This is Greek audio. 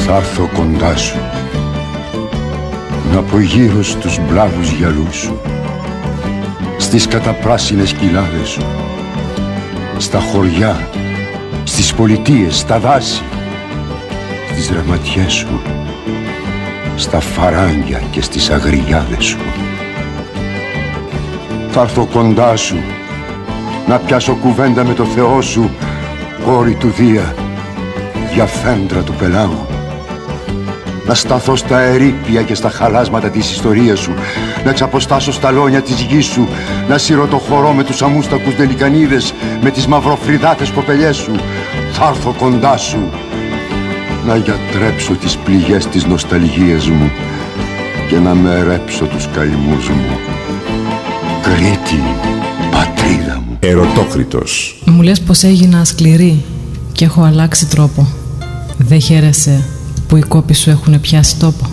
Θα έρθω κοντά σου, να απογείρω στους μπλάβους γυαλούς σου, στις καταπράσινες κοιλάδες σου, στα χωριά, στις πολιτείες, στα δάση, στις ρεματιές σου, στα φαράγγια και στις αγριάδες σου. Θα έρθω κοντά σου, να πιάσω κουβέντα με το Θεό σου, κόρη του Δία, διαφέντρα του πελάγου. Να σταθώ στα ερείπια και στα χαλάσματα της ιστορίας σου, να εξαποστάσω στα λόνια της γης σου, να σύρω το χορό με τους αμούστακους δελικανίδες, με τις μαυροφρυδάτες κοπελιές σου. Θα έρθω κοντά σου, να γιατρέψω τις πληγές της νοσταλγίας μου και να μερέψω τους καημούς μου. Κρήτη, πατρίδα μου. Ερωτόκριτος. Μου λες πως έγινα σκληρή και έχω αλλάξει τρόπο. Δεν χαίρεσαι που οι κόποι σου έχουν πιάσει τόπο?